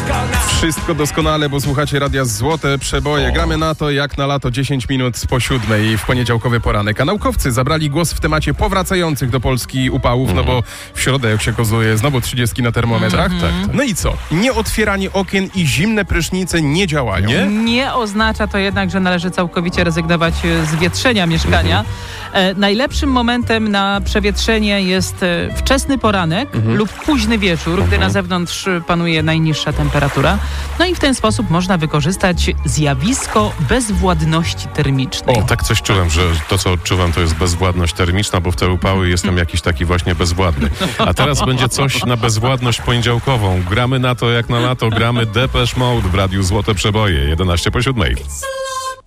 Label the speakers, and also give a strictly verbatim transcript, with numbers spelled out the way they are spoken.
Speaker 1: Wszystko doskonale, bo słuchacie Radia Złote Przeboje. Gramy na to jak na lato dziesięć minut po siódmej w poniedziałkowy poranek. A naukowcy zabrali głos w temacie powracających do Polski upałów, mm. no bo w środę jak się kozuje znowu trzydzieści na termometrach. Mm. Tak, tak. No i co? Nieotwieranie okien i zimne prysznice nie działają.
Speaker 2: Nie? Nie oznacza to jednak, że należy całkowicie rezygnować z wietrzenia mieszkania. Mm-hmm. E, najlepszym momentem na przewietrzenie jest e, wczesny poranek mm-hmm. lub późny wieczór, mm-hmm. gdy na zewnątrz panuje najniższa temperatura. No i w ten sposób można wykorzystać zjawisko bezwładności termicznej.
Speaker 3: O, tak coś czułem, że to, co odczuwam, to jest bezwładność termiczna, bo w te upały jestem jakiś taki właśnie bezwładny. A teraz będzie coś na bezwładność poniedziałkową. Gramy na to jak na lato, gramy Depeche Mode w Radiu Złote Przeboje, jedenaście po siódmej.